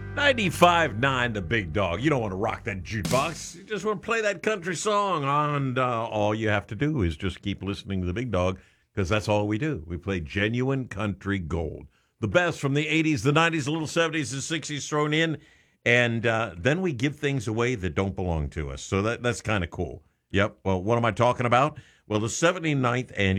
95.9 The Big Dog. You don't want to rock that jukebox. You just want to play that country song. And all you have to do is just keep listening to The Big Dog because that's all we do. We play genuine country gold. The best from the 80s, the 90s, a little 70s and 60s thrown in. And then we give things away that don't belong to us. So that's kind of cool. Yep. Well, what am I talking about? Well, the 79th annual